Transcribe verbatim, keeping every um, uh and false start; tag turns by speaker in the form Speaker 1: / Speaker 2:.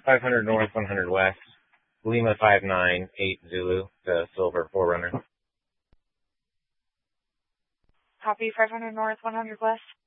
Speaker 1: five hundred North, one hundred West, Lima five nine eight Zulu, the Silver four runner.
Speaker 2: Copy five hundred North, one hundred West.